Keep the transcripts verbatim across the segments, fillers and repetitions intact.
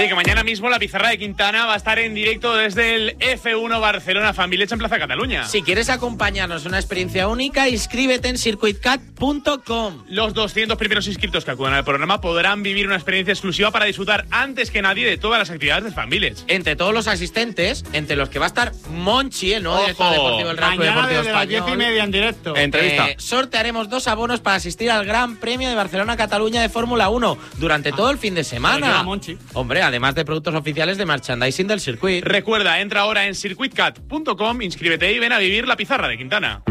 Oye, que mañana mismo la pizarra de Quintana va a estar en directo desde el F uno Barcelona Fan Village en Plaza Cataluña. Si quieres acompañarnos en una experiencia única, inscríbete en circuit cat punto com. Los doscientos primeros inscritos que acudan al programa podrán vivir una experiencia exclusiva para disfrutar antes que nadie de todas las actividades del Fan Village. Entre todos los asistentes, entre los que va a estar Monchi, el nuevo director deportivo del Real Club Deportivo Español. Mañana desde las diez y media en directo. Entrevista. Eh, sortearemos dos abonos para asistir al Gran Premio de Barcelona-Cataluña de Fórmula uno durante ah, todo el fin de semana. Hombre, además de productos oficiales de merchandising del circuito. Recuerda, entra ahora en circuit cat punto com, inscríbete y ven a vivir la pizarra de Quintana.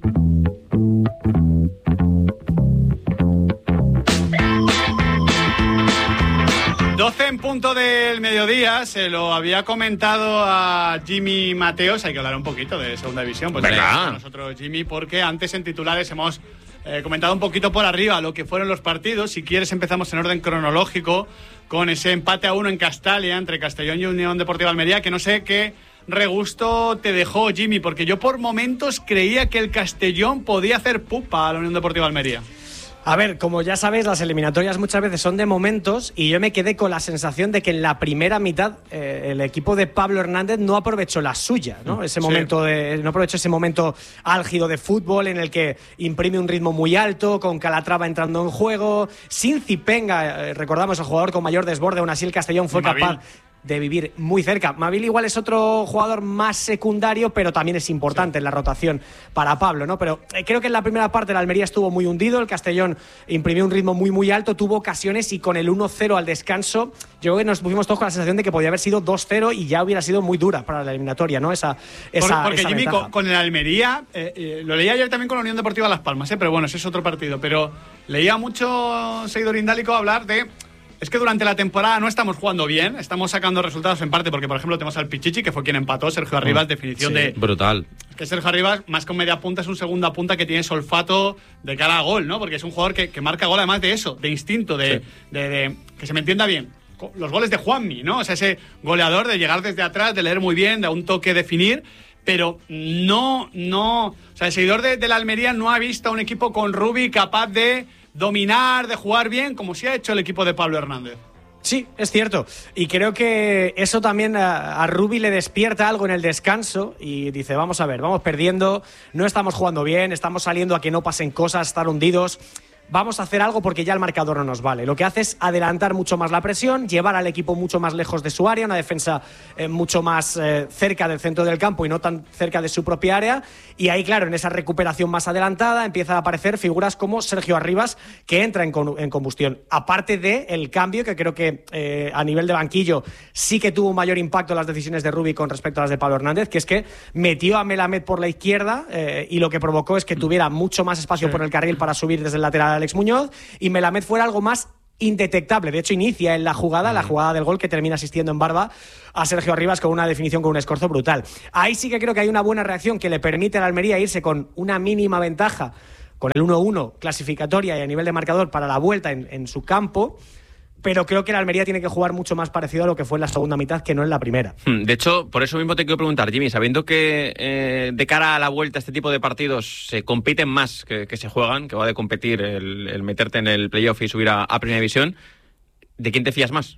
doce en punto del mediodía, se lo había comentado a Jimmy Mateos, hay que hablar un poquito de segunda división, pues venga. Nosotros, Jimmy, porque antes en titulares hemos eh, comentado un poquito por arriba lo que fueron los partidos. Si quieres empezamos en orden cronológico con ese empate a uno en Castalia entre Castellón y Unión Deportiva Almería, que no sé qué regusto te dejó, Jimmy, porque yo por momentos creía que el Castellón podía hacer pupa a la Unión Deportiva Almería. A ver, como ya sabéis, las eliminatorias muchas veces son de momentos y yo me quedé con la sensación de que en la primera mitad eh, el equipo de Pablo Hernández no aprovechó la suya, ¿no? Ese sí. momento de, no aprovechó ese momento álgido de fútbol en el que imprime un ritmo muy alto, con Calatrava entrando en juego, sin Zipenga, eh, recordamos el jugador con mayor desborde, aún así el Castellón fue Mabil. capaz de vivir muy cerca. Mabil igual es otro jugador más secundario, pero también es importante sí. en la rotación para Pablo, ¿no? Pero eh, creo que en la primera parte el Almería estuvo muy hundido, el Castellón imprimió un ritmo muy muy alto, tuvo ocasiones y con el uno cero al descanso, yo creo que nos pusimos todos con la sensación de que podía haber sido dos cero y ya hubiera sido muy dura para la eliminatoria, ¿no? Esa, esa Porque esa Jimmy, ventaja. con el Almería, eh, eh, lo leía ayer también con la Unión Deportiva Las Palmas, eh, pero bueno, ese es otro partido, pero leía mucho seguidor indálico hablar de... Es que durante la temporada no estamos jugando bien, estamos sacando resultados en parte porque, por ejemplo, tenemos al Pichichi, que fue quien empató, Sergio Arribas, definición sí, de... brutal. Que Sergio Arribas, más que un media punta, es un segunda punta que tiene olfato de cara a gol, ¿no? Porque es un jugador que, que marca gol además de eso, de instinto, de, sí. de, de, de... Que se me entienda bien. Los goles de Juanmi, ¿no? O sea, ese goleador de llegar desde atrás, de leer muy bien, de un toque definir... Pero no, no... O sea, el seguidor de, de la Almería no ha visto a un equipo con Rubi capaz de dominar, de jugar bien, como sí ha hecho el equipo de Pablo Hernández. Sí, es cierto. Y creo que eso también a, a Rubi le despierta algo en el descanso y dice, vamos a ver, vamos perdiendo, no estamos jugando bien, estamos saliendo a que no pasen cosas, estar hundidos... Vamos a hacer algo porque ya el marcador no nos vale. Lo que hace es adelantar mucho más la presión, llevar al equipo mucho más lejos de su área, una defensa eh, mucho más eh, cerca del centro del campo y no tan cerca de su propia área. Y ahí, claro, en esa recuperación más adelantada empiezan a aparecer figuras como Sergio Arribas, que entra en, con, en combustión. Aparte de el cambio, que creo que eh, a nivel de banquillo sí que tuvo un mayor impacto las decisiones de Rubi con respecto a las de Pablo Hernández, que es que metió a Melamed por la izquierda eh, y lo que provocó es que tuviera mucho más espacio sí. por el carril para subir desde el lateral Alex Muñoz y Melamed fuera algo más indetectable. De hecho, inicia en la jugada, mm. la jugada del gol que termina asistiendo en barba a Sergio Arribas con una definición, con un escorzo brutal. Ahí sí que creo que hay una buena reacción que le permite a la Almería irse con una mínima ventaja, con el uno uno clasificatoria y a nivel de marcador para la vuelta en, en su campo. Pero creo que la Almería tiene que jugar mucho más parecido a lo que fue en la segunda mitad que no en la primera. De hecho, por eso mismo te quiero preguntar, Jimmy, sabiendo que eh, de cara a la vuelta este tipo de partidos se compiten más que, que se juegan, que va de competir el, el meterte en el playoff y subir a, a Primera División, ¿de quién te fías más?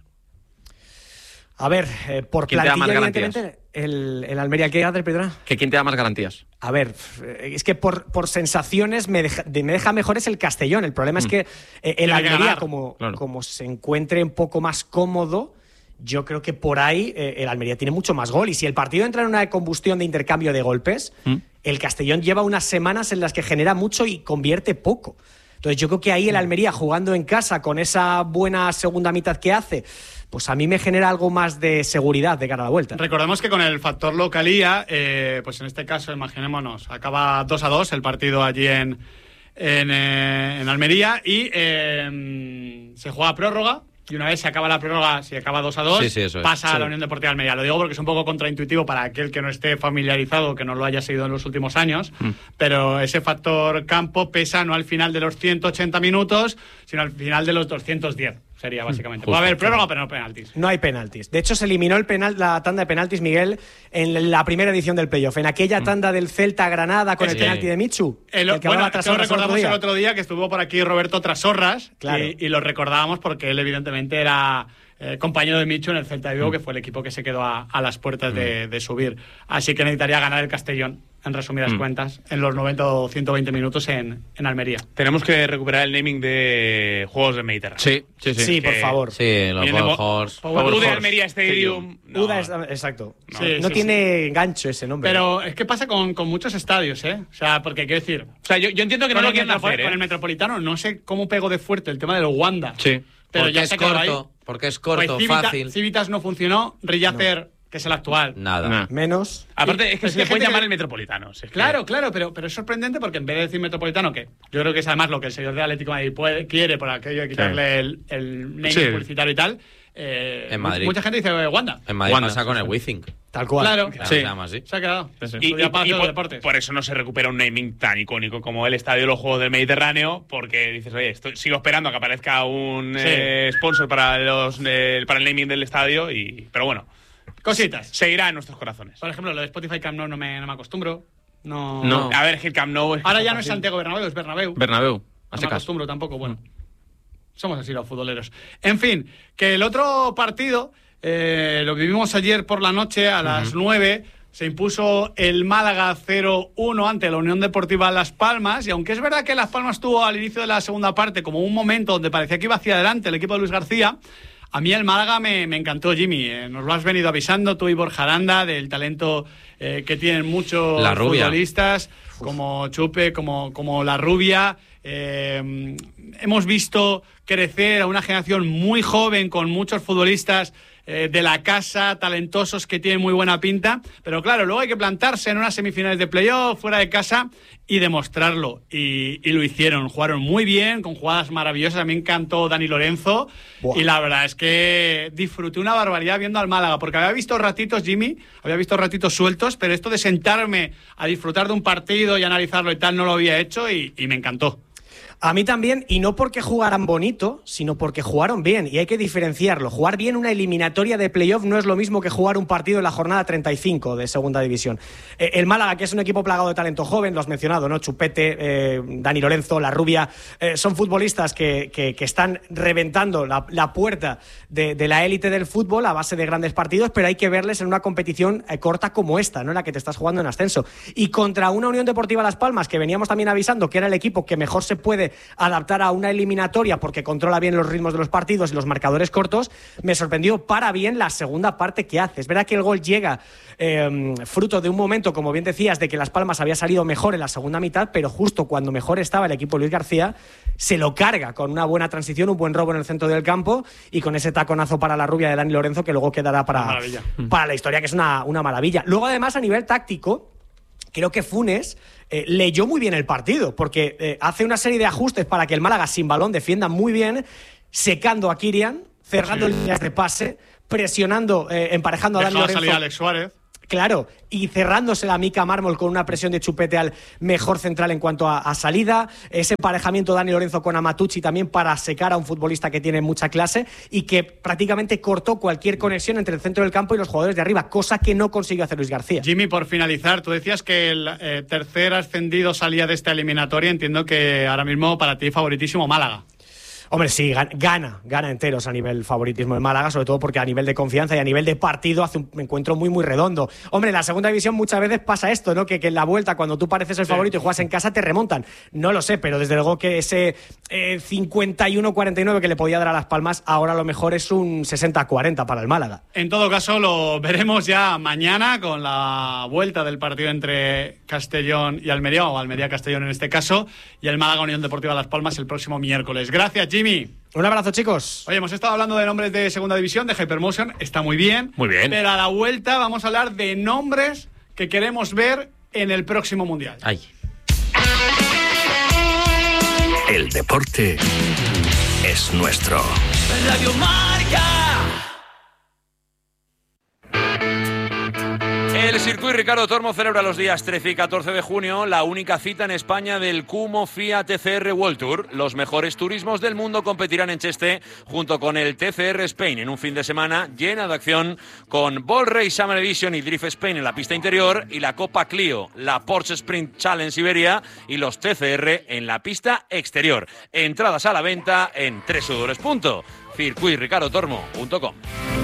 A ver, eh, por plantilla, evidentemente, el, el Almería, ¿qué hace, perdona? ¿Que quién te da más garantías? A ver, es que por, por sensaciones me deja, me deja mejor es el Castellón. El problema mm. es que eh, el Almería, como, claro. como se encuentre un poco más cómodo, yo creo que por ahí eh, el Almería tiene mucho más gol. Y si el partido entra en una combustión de intercambio de golpes, mm. el Castellón lleva unas semanas en las que genera mucho y convierte poco. Entonces yo creo que ahí el Almería, jugando en casa con esa buena segunda mitad que hace, pues a mí me genera algo más de seguridad de cara a la vuelta. Recordemos que con el factor localía, eh, pues en este caso, imaginémonos, acaba dos a dos el partido allí en, en, eh, en Almería y eh, se juega prórroga. Y una vez se acaba la prórroga, si acaba dos a dos, sí, sí, eso es. pasa sí. a la Unión Deportiva Almería. Lo digo porque es un poco contraintuitivo para aquel que no esté familiarizado, que no lo haya seguido en los últimos años, mm. pero ese factor campo pesa no al final de los ciento ochenta minutos, sino al final de los doscientos diez. Sería básicamente. Justo, Puede haber prórroga, pero no penaltis. No hay penaltis. De hecho, se eliminó el penal, la tanda de penaltis, Miguel, en la primera edición del playoff. En aquella tanda del Celta-Granada con sí. el penalti de Michu. El, el que bueno, lo recordamos el otro día, que estuvo por aquí Roberto Trasorras, claro. y, y lo recordábamos porque él evidentemente era eh, compañero de Michu en el Celta de Vigo, mm. que fue el equipo que se quedó a, a las puertas mm. de, de subir. Así que necesitaría ganar el Castellón, en resumidas mm. cuentas, en los noventa o ciento veinte minutos en, en Almería. Tenemos que recuperar el naming de Juegos del Mediterráneo. Sí, sí, sí. Sí, por favor. Sí, los Power Horse. U D Almería Stadium. No. U D es, exacto. No, sí, sí, no sí, tiene sí. gancho ese nombre. Pero es que pasa con, con muchos estadios, ¿eh? O sea, porque quiero decir... O sea, yo, yo entiendo que no lo quieren hacer, ¿eh? Con el Metropolitano no sé cómo pegó de fuerte el tema del Wanda. Sí. Pero porque ya es se quedó corto, ahí. porque es corto, pues Civita, fácil. Civitas no funcionó, Rillacer... No. Que es el actual. Nada. Nah. Menos. Aparte, y, es que se le puede llamar que... el Metropolitano. Si es claro, que... claro, pero, pero es sorprendente porque en vez de decir Metropolitano, que yo creo que es además lo que el señor de Atlético de Madrid puede, quiere por aquello de quitarle sí. el, el name sí. publicitario y tal, eh, en Madrid. Mucha gente dice Wanda. En Madrid Wanda, pasa con sí, el sí. Withing. Tal cual. Claro, claro sí. se llama así. Se ha quedado. Sí, sí. Y, y, y por, por eso no se recupera un naming tan icónico como el Estadio de los Juegos del Mediterráneo, porque dices, oye, estoy, sigo esperando a que aparezca un sí. eh, sponsor para, los, eh, para el naming del estadio, y pero bueno. Cositas. Seguirá en nuestros corazones. Por ejemplo, lo de Spotify Camp Nou no me, no me acostumbro. No. no. A ver, es que el Camp Nou es ahora ya fácil. no es Santiago Bernabéu, es Bernabéu. Bernabéu. No me acostumbro tampoco, bueno. Somos así los futboleros. En fin, que el otro partido, eh, lo vivimos ayer por la noche a las uh-huh. nueve, se impuso el Málaga cero uno ante la Unión Deportiva Las Palmas, y aunque es verdad que Las Palmas tuvo al inicio de la segunda parte como un momento donde parecía que iba hacia adelante el equipo de Luis García, a mí el Málaga me, me encantó, Jimmy. Eh, nos lo has venido avisando tú y Borja Aranda del talento eh, que tienen muchos futbolistas, como Chupe, como, como La Rubia. Eh, hemos visto crecer a una generación muy joven con muchos futbolistas eh, de la casa, talentosos, que tienen muy buena pinta, pero claro, luego hay que plantarse en unas semifinales de playoff fuera de casa y demostrarlo, y, y lo hicieron, jugaron muy bien, con jugadas maravillosas. A mí me encantó Dani Lorenzo. Buah. Y la verdad es que disfruté una barbaridad viendo al Málaga, porque había visto ratitos, Jimmy, había visto ratitos sueltos, pero esto de sentarme a disfrutar de un partido y analizarlo y tal no lo había hecho, y, y me encantó. A mí también, y no porque jugaran bonito, sino porque jugaron bien, y hay que diferenciarlo. Jugar bien una eliminatoria de playoff no es lo mismo que jugar un partido en la jornada treinta y cinco de segunda división. Eh, el Málaga, que es un equipo plagado de talento joven, lo has mencionado, ¿no? Chupete, eh, Dani Lorenzo, La Rubia, eh, son futbolistas que, que, que están reventando la, la puerta de, de la élite del fútbol a base de grandes partidos, pero hay que verles en una competición eh, corta como esta, ¿no? En la que te estás jugando en ascenso. Y contra una Unión Deportiva Las Palmas, que veníamos también avisando que era el equipo que mejor se puede adaptar a una eliminatoria porque controla bien los ritmos de los partidos y los marcadores cortos, me sorprendió para bien la segunda parte que hace. Es verdad que el gol llega eh, fruto de un momento, como bien decías, de que Las Palmas había salido mejor en la segunda mitad, pero justo cuando mejor estaba el equipo de Luis García, se lo carga con una buena transición, un buen robo en el centro del campo y con ese taconazo para La Rubia de Dani Lorenzo que luego quedará para, para la historia, que es una, una maravilla. Luego, además, a nivel táctico, creo que Funes eh, leyó muy bien el partido, porque eh, hace una serie de ajustes para que el Málaga sin balón defienda muy bien, secando a Kirian, cerrando sí. líneas de pase, presionando, eh, emparejando a Dani Lorenzo. Dejaba salir a Alex Suárez. Claro, y cerrándose la mica Mármol con una presión de Chupete al mejor central en cuanto a, a salida. Ese emparejamiento de Dani Lorenzo con Amatucci también para secar a un futbolista que tiene mucha clase y que prácticamente cortó cualquier conexión entre el centro del campo y los jugadores de arriba, cosa que no consiguió hacer Luis García. Jimmy, por finalizar, tú decías que el eh, tercer ascendido salía de esta eliminatoria. Entiendo que ahora mismo para ti favoritísimo Málaga. Hombre, sí, gana, gana enteros a nivel favoritismo de Málaga, sobre todo porque a nivel de confianza y a nivel de partido hace un encuentro muy, muy redondo. Hombre, en la segunda división muchas veces pasa esto, ¿no? Que, que en la vuelta, cuando tú pareces el sí. favorito y juegas en casa, te remontan. No lo sé, pero desde luego que ese eh, cincuenta y uno cuarenta y nueve que le podía dar a Las Palmas, ahora a lo mejor es un sesenta cuarenta para el Málaga. En todo caso, lo veremos ya mañana con la vuelta del partido entre Castellón y Almería, o Almería-Castellón en este caso, y el Málaga-Unión Deportiva Las Palmas el próximo miércoles. Gracias, Jimmy. Un abrazo, chicos. Oye, hemos estado hablando de nombres de segunda división, de Hypermotion, está muy bien. Muy bien. Pero a la vuelta vamos a hablar de nombres que queremos ver en el próximo Mundial. Ay. El deporte es nuestro. Radio Marca. El Circuit Ricardo Tormo celebra los días trece y catorce de junio la única cita en España del Kumo F I A T C R World Tour. Los mejores turismos del mundo competirán en Cheste junto con el T C R Spain en un fin de semana llena de acción con Ball Race Summer Edition y Drift Spain en la pista interior y la Copa Clio, la Porsche Sprint Challenge Iberia y los T C R en la pista exterior. Entradas a la venta en w w w punto circuit ricardo tormo punto com.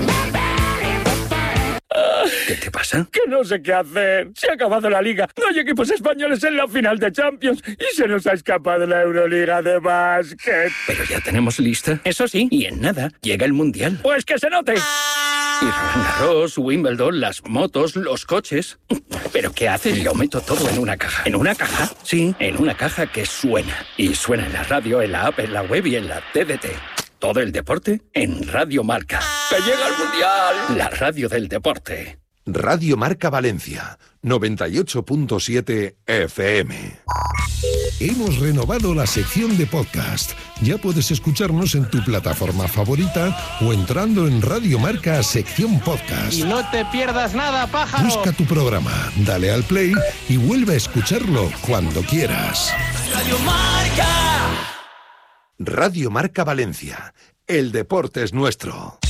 ¿Qué te pasa? Que no sé qué hacer. Se ha acabado la liga. No hay equipos españoles en la final de Champions. Y se nos ha escapado la Euroliga de básquet. Pero ya tenemos lista. Eso sí. Y en nada, llega el Mundial. Pues que se note. Y Roland Garros, Wimbledon, las motos, los coches. ¿Pero qué haces? Lo meto todo en una caja. ¿En una caja? Sí, en una caja que suena. Y suena en la radio, en la app, en la web y en la T D T. Todo el deporte en Radio Marca. ¡Que llega el Mundial! La radio del deporte. Radio Marca Valencia, noventa y ocho punto siete F M. Hemos renovado la sección de podcast. Ya puedes escucharnos en tu plataforma favorita o entrando en Radio Marca sección podcast. Y no te pierdas nada, pájaro. Busca tu programa, dale al play y vuelve a escucharlo cuando quieras. Radio Marca. Radio Marca Valencia. El deporte es nuestro.